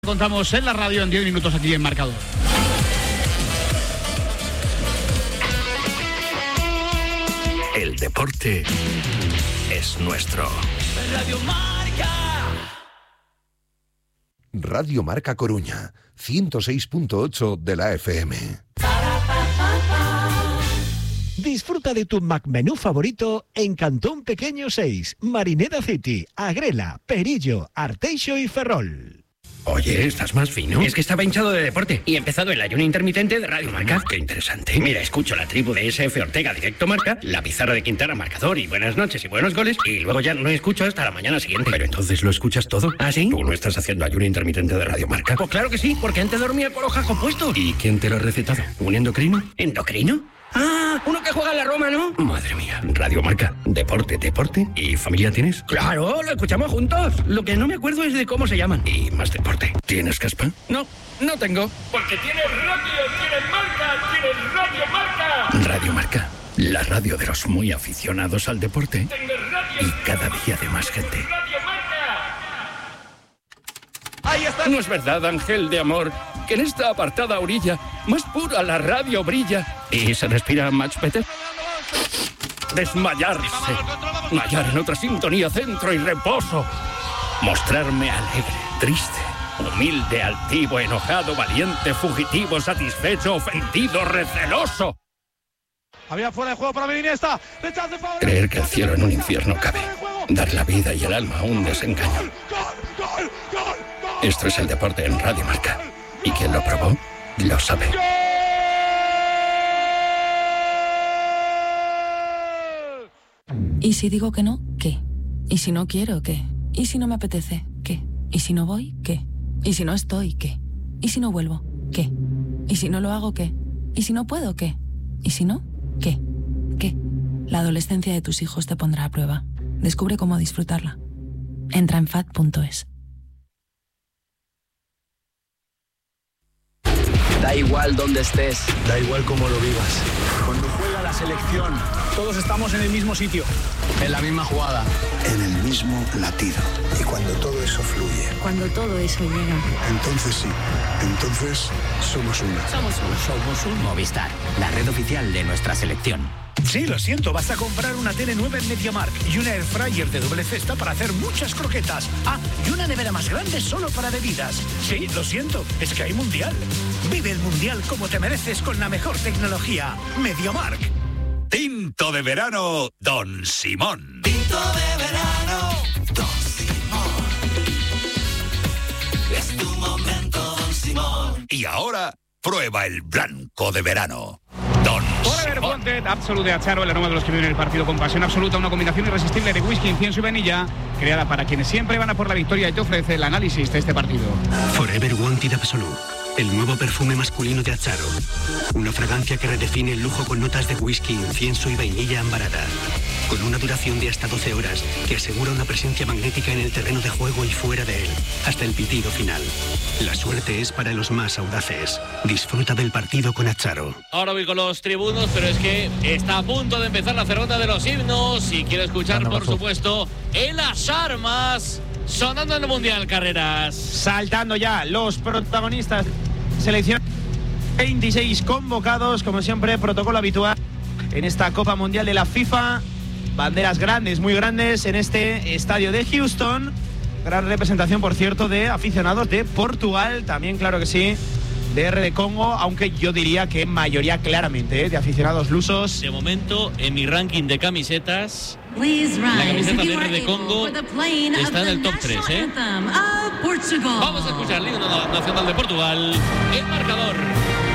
Contamos en la radio en 10 minutos aquí en Marcador. El deporte es nuestro. Radio Marca. Radio Marca Coruña, 106.8 de la FM. Disfruta de tu McMenú favorito en Cantón Pequeño 6, Marineda City, Agrela, Perillo, Arteixo y Ferrol. Oye, ¿estás más fino? Es que estaba hinchado de deporte y he empezado el ayuno intermitente de Radio Marca. Qué interesante. Mira, escucho la tribu de SF Ortega Directo Marca, la pizarra de Quintana Marcador y buenas noches y buenos goles, y luego ya no escucho hasta la mañana siguiente. Pero entonces lo escuchas todo. ¿Ah, sí? ¿Tú no estás haciendo ayuno intermitente de Radio Marca? Pues claro que sí, porque antes dormía con los jajos puestos. ¿Y quién te lo ha recetado? ¿Un endocrino? ¿Endocrino? Ah, uno que juega en la Roma, ¿no? Madre mía, Radio Marca, deporte. ¿Y familia tienes? Claro, lo escuchamos juntos. Lo que no me acuerdo es de cómo se llaman. Y más deporte. ¿Tienes caspa? No tengo. Porque tienes radio, tienes marca, tienes Radio Marca. Radio Marca, la radio de los muy aficionados al deporte. Radio, y cada día de más gente. Radio Marca. Ahí está. No es verdad, ángel de amor, que en esta apartada orilla, más pura la radio brilla y se respira much better. Desmayarse, mallar en otra sintonía, centro y reposo, mostrarme alegre, triste, humilde, altivo, enojado, valiente, fugitivo, satisfecho, ofendido, receloso. Había fuera de juego para Iniesta. Creer que el cielo en un infierno cabe, dar la vida y el alma a un desengaño. Esto es el deporte en Radio Marca, y quien lo probó, lo sabe. ¿Y si digo que no? ¿Qué? ¿Y si no quiero? ¿Qué? ¿Y si no me apetece? ¿Qué? ¿Y si no voy? ¿Qué? ¿Y si no estoy? ¿Qué? ¿Y si no vuelvo? ¿Qué? ¿Y si no lo hago? ¿Qué? ¿Y si no puedo? ¿Qué? ¿Y si no? ¿Qué? ¿Qué? La adolescencia de tus hijos te pondrá a prueba. Descubre cómo disfrutarla. Entra en fat.es. Da igual dónde estés, da igual cómo lo vivas. Cuando juega la selección, todos estamos en el mismo sitio, en la misma jugada, en el mismo latido. Y cuando todo eso fluye, cuando todo eso llega, entonces sí, entonces somos uno. Somos un Movistar, la red oficial de nuestra selección. Sí, lo siento, vas a comprar una tele nueva en MediaMarkt y una air fryer de doble cesta para hacer muchas croquetas. Ah, y una nevera más grande solo para bebidas. Sí, lo siento, es que hay mundial. Vive el mundial como te mereces con la mejor tecnología. MediaMarkt. Tinto de verano, Don Simón. Tinto de verano, Don Simón. Es tu momento, Don Simón. Y ahora, prueba el blanco de verano. Don Forever Wanted, Absolut de Acharo, el aroma de los que viven el partido con pasión absoluta, una combinación irresistible de whisky, incienso y vainilla, creada para quienes siempre van a por la victoria y te ofrece el análisis de este partido. Forever Wanted Absolut, el nuevo perfume masculino de Acharo. Una fragancia que redefine el lujo con notas de whisky, incienso y vainilla ambarada. Con una duración de hasta 12 horas que asegura una presencia magnética en el terreno de juego y fuera de él, hasta el pitido final. La suerte es para los más audaces. Disfruta del partido con Acharo. Ahora voy con los tribunos, pero es que está a punto de empezar la ronda de los himnos y quiero escuchar, por supuesto, el Las Armas sonando en el Mundial Carreras. Saltando ya los protagonistas. Selección 26 convocados, como siempre, protocolo habitual en esta Copa Mundial de la FIFA. Banderas grandes, muy grandes en este estadio de Houston. Gran representación, por cierto, de aficionados de Portugal. También, claro que sí, de R de Congo, aunque yo diría que mayoría claramente de aficionados lusos. De momento, en mi ranking de camisetas, la camiseta de R de Congo está en el top 3, ¿eh? Vamos a escuchar el himno nacional de Portugal, el marcador.